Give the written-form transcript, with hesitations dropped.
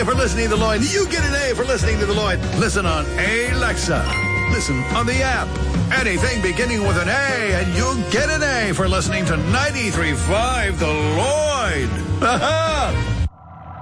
A for listening to The Lloyd. You get an A for listening to The Lloyd. Listen on Alexa. Listen on the app. Anything beginning with an A, and you'll get an A for listening to 93.5 The Lloyd. Ha-ha!